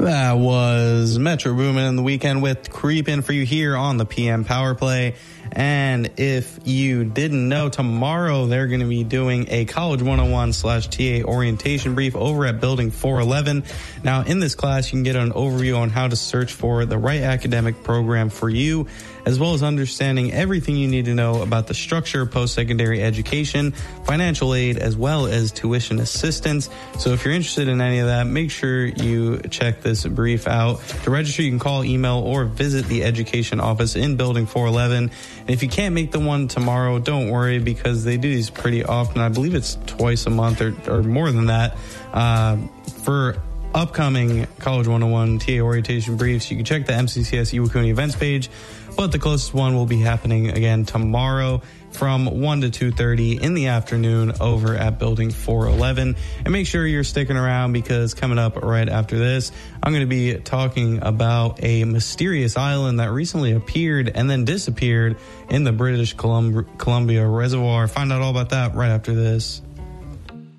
That was Metro Boomin in the weekend with Creepin' for you here on the PM Power Play. And if you didn't know, tomorrow they're going to be doing a College 101/TA orientation brief over at Building 411. Now, in this class, you can get an overview on how to search for the right academic program for you, as well as understanding everything you need to know about the structure of post-secondary education, financial aid, as well as tuition assistance. So if you're interested in any of that, make sure you check this brief out. To register, you can call, email, or visit the education office in Building 411. And if you can't make the one tomorrow, don't worry, because they do these pretty often. I believe it's twice a month or more than that. For upcoming College 101 TA orientation briefs, you can check the MCCS Iwakuni events page, but the closest one will be happening again tomorrow from 1 to 2:30 in the afternoon over at Building 411. And make sure you're sticking around, because coming up right after this, I'm going to be talking about a mysterious island that recently appeared and then disappeared in the British Columbia Reservoir. Find out all about that right after this.